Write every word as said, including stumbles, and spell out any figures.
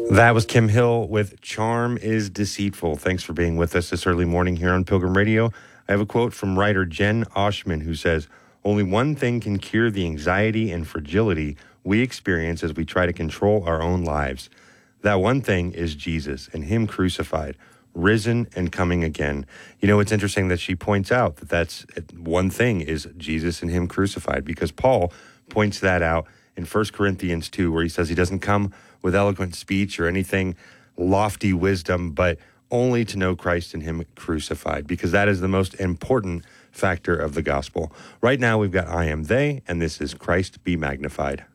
That was Kim Hill with Charm is Deceitful. Thanks for being with us this early morning here on Pilgrim Radio. I have a quote from writer Jen Oshman who says, "Only one thing can cure the anxiety and fragility we experience as we try to control our own lives. That one thing is Jesus and Him crucified, risen and coming again." You know, it's interesting that she points out that that's one thing is Jesus and Him crucified, because Paul points that out in First Corinthians two, where he says he doesn't come with eloquent speech or anything lofty wisdom, but only to know Christ and Him crucified, because that is the most important factor of the gospel. Right now, we've got I Am They, and this is Christ Be Magnified.